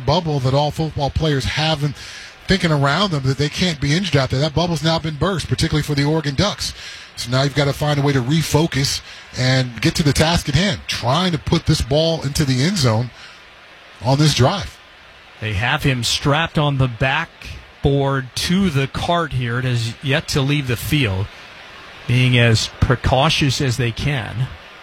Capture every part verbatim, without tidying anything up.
bubble that all football players have in, thinking around them that they can't be injured out there. That bubble's now been burst, particularly for the Oregon Ducks. So now you've got to find a way to refocus and get to the task at hand, trying to put this ball into the end zone on this drive. They have him strapped on the backboard to the cart here. It has yet to leave the field, being as precautious as they can.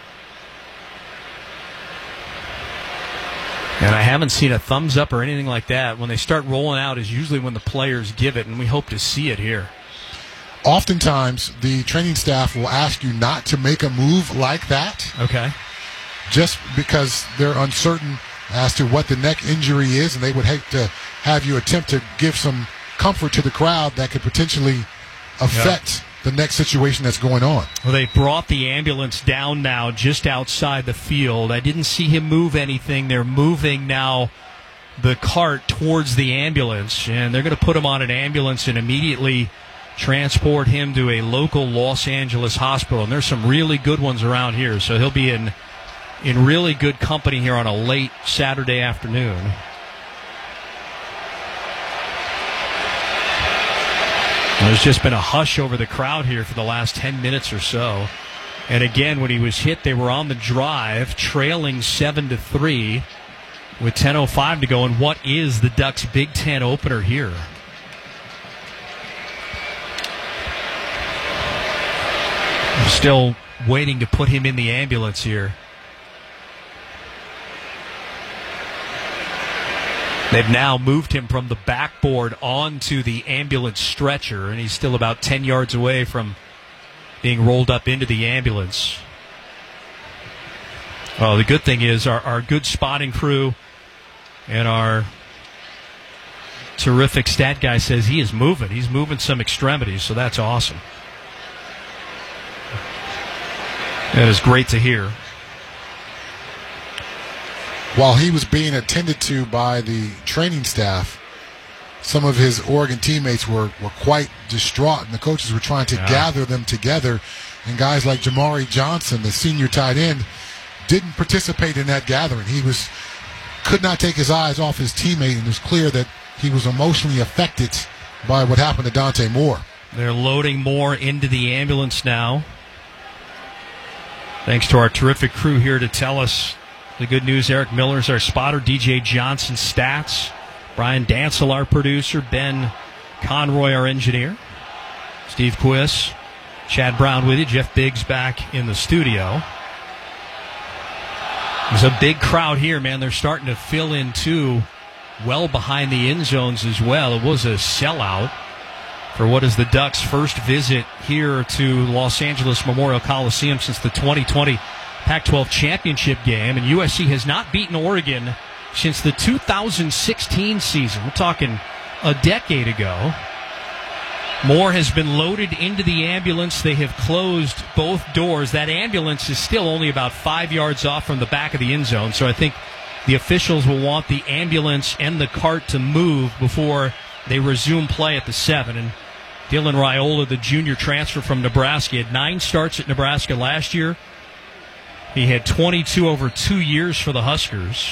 And I haven't seen a thumbs up or anything like that. When they start rolling out is usually when the players give it, and we hope to see it here. Oftentimes, the training staff will ask you not to make a move like that. Okay. Just because they're uncertain as to what the neck injury is, and they would hate to have you attempt to give some comfort to the crowd that could potentially affect yep. the next situation that's going on. Well, they brought the ambulance down now just outside the field. I didn't see him move anything. They're moving now the cart towards the ambulance, and they're going to put him on an ambulance and immediately transport him to a local Los Angeles hospital. And there's some really good ones around here, so he'll be in in really good company here on a late Saturday afternoon. There's just been a hush over the crowd here for the last ten minutes or so. And again, when he was hit, they were on the drive, trailing seven to three with ten oh five to go. And what is the Ducks' Big Ten opener here? Still waiting to put him in the ambulance here. They've now moved him from the backboard onto the ambulance stretcher, and he's still about ten yards away from being rolled up into the ambulance. Oh, the good thing is our, our good spotting crew and our terrific stat guy says he is moving. He's moving some extremities, so that's awesome. That is great to hear. While he was being attended to by the training staff, some of his Oregon teammates were, were quite distraught, and the coaches were trying to yeah. gather them together. And guys like Jamari Johnson, the senior tight end, didn't participate in that gathering. He was could not take his eyes off his teammate, and it was clear that he was emotionally affected by what happened to Dante Moore. They're loading Moore into the ambulance now. Thanks to our terrific crew here to tell us the good news. Eric Miller's our spotter, D J Johnson stats, Brian Dancel our producer, Ben Conroy our engineer, Steve Quiss, Chad Brown with you, Jeff Biggs back in the studio. There's a big crowd here, man. They're starting to fill in too, well behind the end zones as well. It was a sellout for what is the Ducks' first visit here to Los Angeles Memorial Coliseum since the twenty twenty Pac twelve championship game. And U S C has not beaten Oregon since the two thousand sixteen season. We're talking a decade ago. Moore has been loaded into the ambulance. They have closed both doors. That ambulance is still only about five yards off from the back of the end zone. So I think the officials will want the ambulance and the cart to move before they resume play at the seven. And Dylan Raiola, the junior transfer from Nebraska, had nine starts at Nebraska last year. He had twenty-two over two years for the Huskers.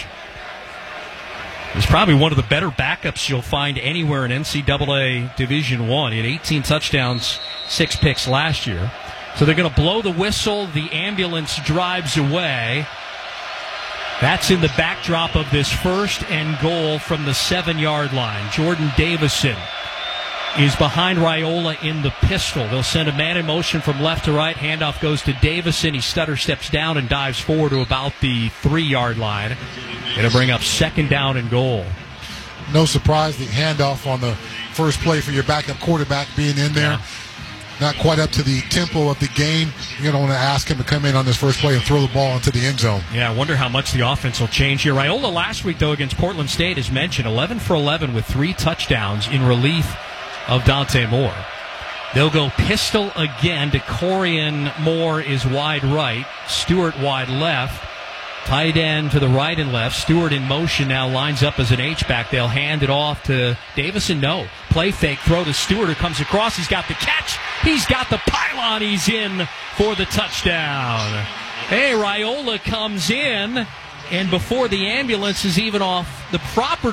He's probably one of the better backups you'll find anywhere in N C double A Division One. He had eighteen touchdowns, six picks last year. So they're going to blow the whistle. The ambulance drives away. That's in the backdrop of this first and goal from the seven-yard line. Jordan Davison is behind Raiola in the pistol. They'll send a man in motion from left to right. Handoff goes to Davison. He stutter steps down and dives forward to about the three-yard line. It'll bring up second down and goal. No surprise, the handoff on the first play for your backup quarterback being in there. Yeah. Not quite up to the tempo of the game. You don't want to ask him to come in on this first play and throw the ball into the end zone. Yeah, I wonder how much the offense will change here. Raiola last week, though, against Portland State, as mentioned, eleven for eleven with three touchdowns in relief of Dante Moore. They'll go pistol again. DeCorian Moore is wide right. Stewart wide left. Tight end to the right and left. Stewart in motion now lines up as an H-back. They'll hand it off to Davison. No. Play fake. Throw to Stewart who comes across. He's got the catch. He's got the pylon. He's in for the touchdown. Hey, Raiola comes in, and before the ambulance is even off the proper